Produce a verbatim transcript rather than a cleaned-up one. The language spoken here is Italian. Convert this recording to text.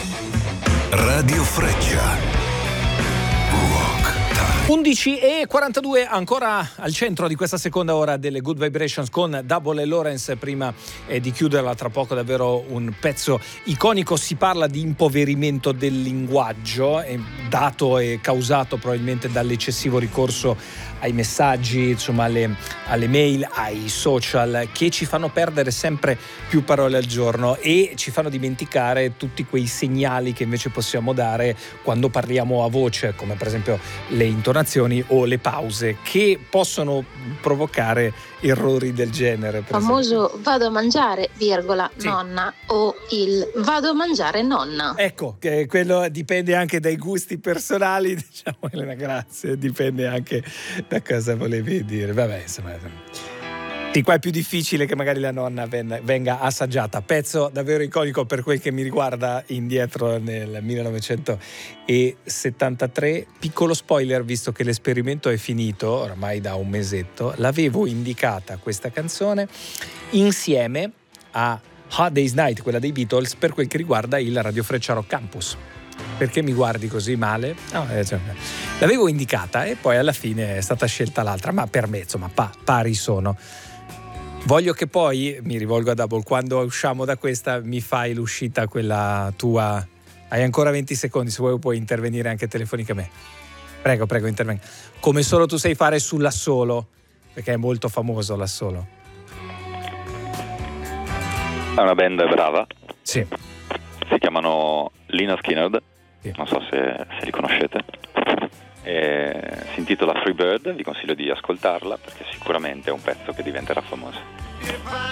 Radio Freccia. undici e quarantadue, ancora al centro di questa seconda ora delle Good Vibrations con Double e Lawrence. Prima eh, di chiuderla, tra poco davvero un pezzo iconico. Si parla di impoverimento del linguaggio, eh, dato e causato probabilmente dall'eccessivo ricorso ai messaggi, insomma alle, alle mail, ai social, che ci fanno perdere sempre più parole al giorno e ci fanno dimenticare tutti quei segnali che invece possiamo dare quando parliamo a voce, come per esempio le intonazioni o le pause, che possono provocare errori del genere. Per famoso esempio. Vado a mangiare, virgola, Sì. nonna, o il vado a mangiare nonna. Ecco, che quello dipende anche dai gusti personali, diciamo, Elena, grazie, dipende anche da cosa volevi dire. Vabbè, insomma, di qua è più difficile che magari la nonna venga assaggiata. Pezzo davvero iconico per quel che mi riguarda, indietro nel millenovecentosettantatré. Piccolo spoiler, visto che l'esperimento è finito ormai da un mesetto, l'avevo indicata questa canzone insieme a Hard Day's Night, quella dei Beatles, per quel che riguarda il Radio Freccia Rock Campus. Perché mi guardi così male? No, eh, cioè, l'avevo indicata e poi alla fine è stata scelta l'altra, ma per me insomma pa- pari sono. Voglio che poi, mi rivolgo a Double, quando usciamo da questa mi fai l'uscita quella tua. Hai ancora venti secondi, se vuoi puoi intervenire anche telefonicamente. Prego, prego, intervenga. Come solo tu sai fare sull'assolo, perché è molto famoso l'assolo. È una band brava. Sì. Si chiamano Lynyrd Skynyrd. Sì. Non so se, se li conoscete. E si intitola Free Bird, vi consiglio di ascoltarla perché sicuramente è un pezzo che diventerà famoso.